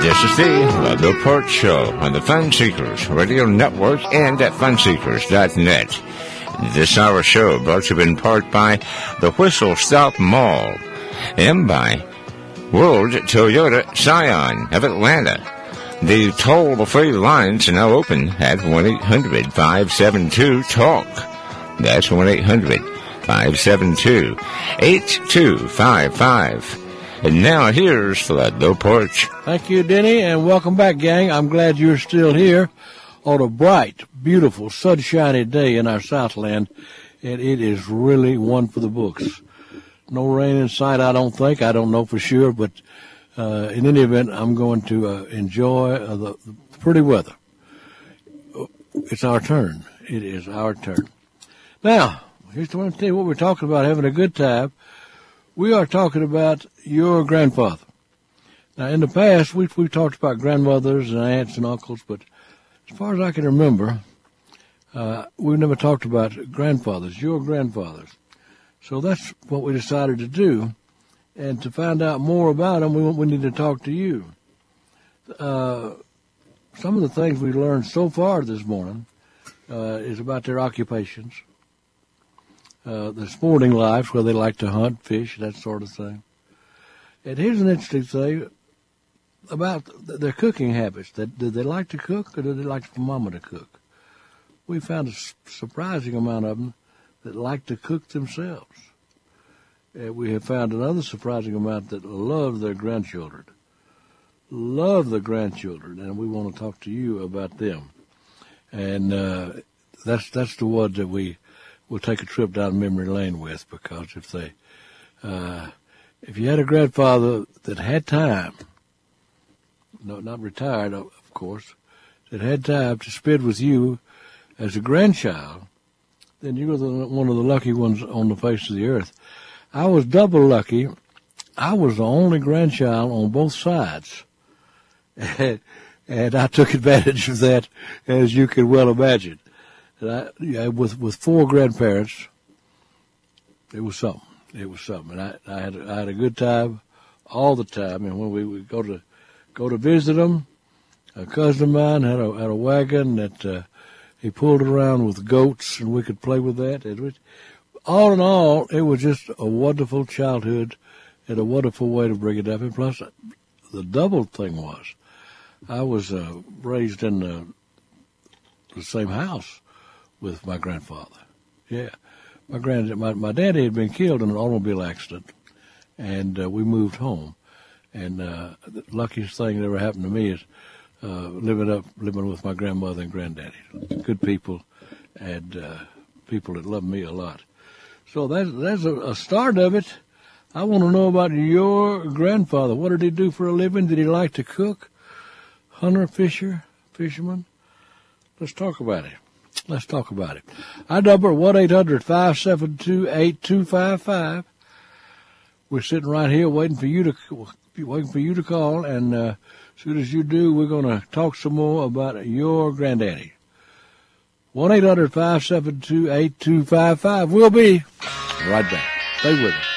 This is the Newport Show on the Fun Seekers Radio Network and at funseekers.net. This hour show brought to you in part by the Whistle Stop Mall and by World Toyota Scion of Atlanta. The toll-free lines are now open at 1-800-572-TALK. That's 1-800-572-8255. And now here's the Low Porch. Thank you, Denny, and welcome back, gang. I'm glad you're still here on a bright, beautiful, sunshiny day in our Southland, and it is really one for the books. No rain in sight, I don't think. I don't know for sure, but in any event, I'm going to enjoy the pretty weather. It's our turn. It is our turn. Now, here's the one to tell you what we're talking about, having a good time. We are talking about your grandfather. Now, in the past, we've talked about grandmothers and aunts and uncles, but as far as I can remember, we've never talked about grandfathers, your grandfathers. So that's what we decided to do. And to find out more about them, we need to talk to you. Some of the things we learned so far this morning is about their occupations. The sporting lives, where they like to hunt, fish, that sort of thing. And here's an interesting thing about their cooking habits. Did they like to cook, or did they like for Mama to cook? We found a surprising amount of them that like to cook themselves. And we have found another surprising amount that love their grandchildren. Love the grandchildren, and we want to talk to you about them. And that's the ones that we'll take a trip down memory lane with, because if you had a grandfather that had time, no, not retired, of course, that had time to spend with you as a grandchild, then you were one of the lucky ones on the face of the earth. I was double lucky. I was the only grandchild on both sides, and I took advantage of that, as you can well imagine. With four grandparents, it was something. It was something, and I had a good time all the time. And when we would go to visit them, a cousin of mine had a wagon that he pulled around with goats, and we could play with that. All in all, it was just a wonderful childhood and a wonderful way to bring it up. And plus, the double thing was, I was raised in the same house with my grandfather. Yeah. My daddy had been killed in an automobile accident, and we moved home. And the luckiest thing that ever happened to me is living with my grandmother and granddaddy. Good people, and people that love me a lot. So that's a start of it. I want to know about your grandfather. What did he do for a living? Did he like to cook? Hunter, fisherman? Let's talk about it. Our number, 1-800-572-8255. We're sitting right here waiting for you to call, and as soon as you do, we're going to talk some more about your granddaddy. 1-800-572-8255. We'll be right back. Stay with us.